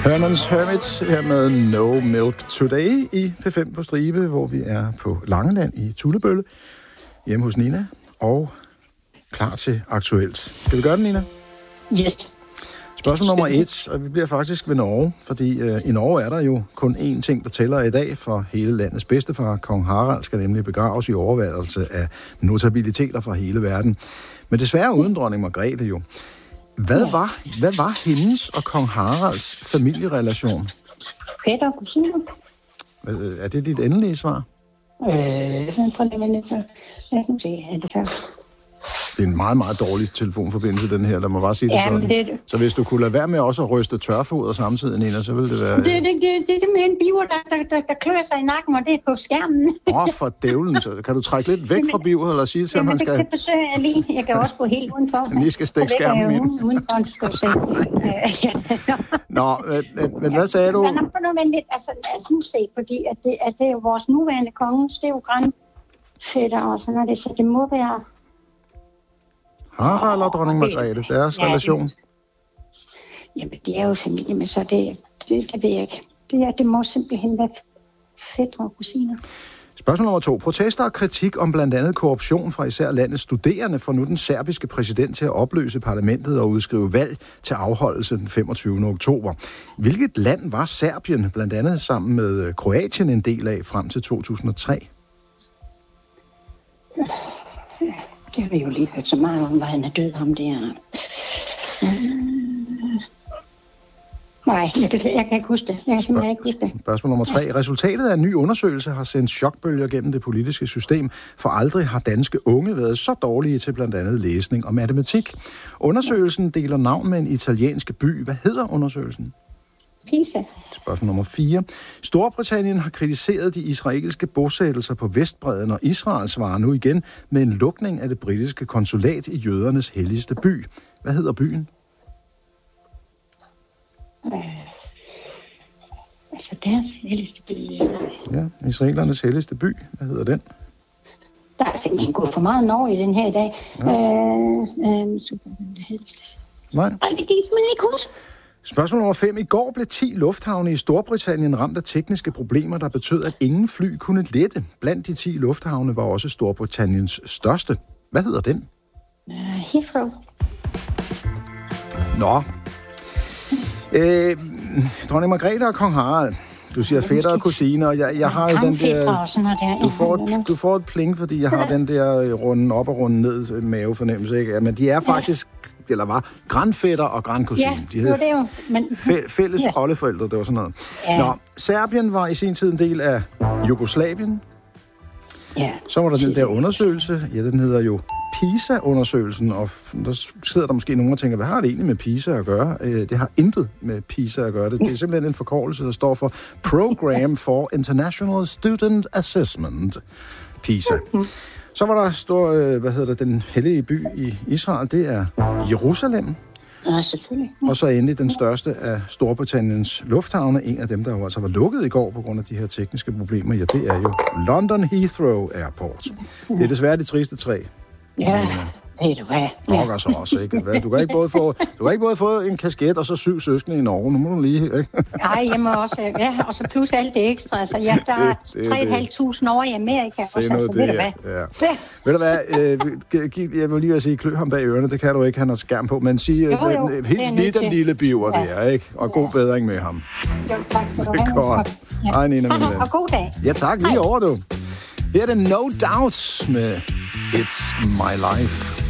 Herman's Hermits her med No Milk Today i P5 på Stribe, hvor vi er på Langeland i Tullebølle, hjemme hos Nina, og klar til aktuelt. Skal vi gøre det, Nina? Yes. Spørgsmål nummer 1, og vi bliver faktisk ved Norge, fordi i Norge er der jo kun én ting, der tæller i dag for hele landets bedstefar. Kong Harald skal nemlig begraves i overværelse af notabiliteter fra hele verden. Men desværre uden dronning Margrethe jo. Hvad var hendes og kong Haralds familierelation? Fætter og kusiner. Er det dit endelige svar? Prøv lige at vente, så lad os se, er det så... Det er en meget, meget dårlig telefonforbindelse, den her. Lad mig bare sige det sådan. Det... Så hvis du kunne lade være med også at ryste tørfoder samtidig, Nina, så ville det være... Det er simpelthen biver, der klør sig i nakken, og det er på skærmen. For dævlen. Så kan du trække lidt væk fra biver, eller sige til, at man skal... Det besøge jeg lige. Jeg kan også gå helt udenfor. Lige skal stikke skærmen ind. Udenfor, skal du se. Nå, men hvad sagde du? Men altså, lad os nu se, fordi at det er jo vores nuværende konge, det er jo grandfætter og sådan noget, så det må være... Harald og dronning Margrethe, deres relation? Jamen, det er jo familie, men så det ved jeg ikke. Det må simpelthen være fætre og kusiner. Spørgsmål nummer 2. Protester og kritik om blandt andet korruption fra især landets studerende får nu den serbiske præsident til at opløse parlamentet og udskrive valg til afholdelse den 25. oktober. Hvilket land var Serbien, blandt andet sammen med Kroatien, en del af frem til 2003? Det har vi jo lige hørt så meget om, hvad han er død om det her. Nej, jeg kan ikke huske det. Jeg kan simpelthen ikke huske det. Spørgsmål nummer 3. Resultatet af en ny undersøgelse har sendt chokbølger gennem det politiske system, for aldrig har danske unge været så dårlige til blandt andet læsning og matematik. Undersøgelsen deler navn med en italiensk by. Hvad hedder undersøgelsen? Pisa. Spørgsmål nummer 4. Storbritannien har kritiseret de israelske bosættelser på Vestbredden, og Israel svarer nu igen med en lukning af det britiske konsulat i jødernes helligste by. Hvad hedder byen? Altså deres helligste by. Ja, israelernes helligste by. Hvad hedder den? Der er simpelthen gået for meget Norge i den her i dag. Ja. Nej. Det kan I simpelthen ikke huske. Spørgsmål nummer 5. I går blev 10 lufthavne i Storbritannien ramt af tekniske problemer, der betød, at ingen fly kunne lette. Blandt de 10 lufthavne var også Storbritanniens største. Hvad hedder den? Heathrow. Nå. Dronning Margrethe og kong Harald. Du siger fætter og kusiner, og jeg har jo den der... Du får et pling, fordi jeg har den der runden op og runden ned mavefornemmelse, ikke? Men de er faktisk... eller var grandfætter og grandkusine. Ja, de havde det jo. Men... fælles oldeforældre, det var sådan noget. Ja. Nå, Serbien var i sin tid en del af Jugoslavien. Ja. Så var der den der undersøgelse. Ja, den hedder jo PISA-undersøgelsen, og der sidder der måske nogen og tænker, hvad har det egentlig med PISA at gøre? Det har intet med PISA at gøre. Det er simpelthen en forkortelse, der står for Program for International Student Assessment. PISA. Så var der den hellige by i Israel, det er Jerusalem. Ja, selvfølgelig. Og så endelig den største af Storbritanniens lufthavne, en af dem, der jo altså var lukket i går på grund af de her tekniske problemer, ja, det er jo London Heathrow Airport. Det er desværre de triste 3. Ja, ved du hvad? Brokker så også, ikke? Du kan ikke både få en kasket og så 7 søskende i Norge. Nu må du lige, ikke? Nej, jeg må også, og så plus alt det ekstra. Altså, der er 3.500 år i Amerika. Se noget det, ja. Ved du hvad, jeg vil lige at sige, klø ham bag ørerne, det kan du ikke, han har skærm på, men sig helt lige den lille biver der, ikke? Og god bedring med ham. Jo, tak for det. Det er godt. Hej, Nina, min ven. Og god dag. Ja, tak. Lige over, du. Her er det No Doubt med It's My Life.